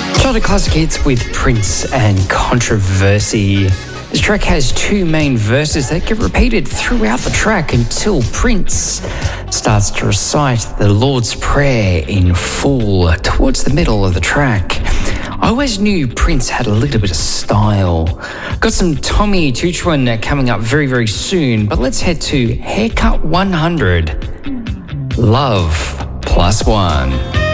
Childhood classic hits with Prince and Controversy. This track has two main verses that get repeated throughout the track until Prince starts to recite the Lord's Prayer in full towards the middle of the track. I always knew Prince had a little bit of style. Got some Tommy Tuchuan coming up very, very soon, but let's head to Haircut 100. Love Plus One.